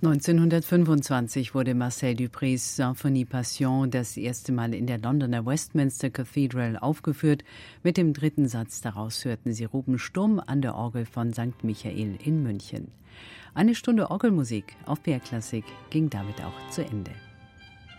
1925 wurde Marcel Duprés Symphonie Passion das erste Mal in der Londoner Westminster Cathedral aufgeführt. Mit dem dritten Satz daraus hörten Sie Ruben Sturm an der Orgel von St. Michael in München. Eine Stunde Orgelmusik auf BR Klassik ging damit auch zu Ende.